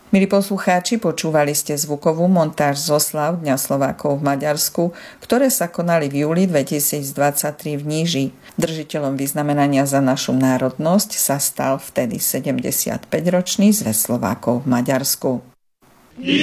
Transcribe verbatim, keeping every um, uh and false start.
Milí poslucháči, počúvali ste zvukovú montáž z oslav Dňa Slovákov v Maďarsku, ktoré sa konali v júli dvetisícdvadsaťtri v Níži. Držiteľom vyznamenania za našu národnosť sa stal vtedy sedemdesiatpäťročný Zväz Slovákov v Maďarsku.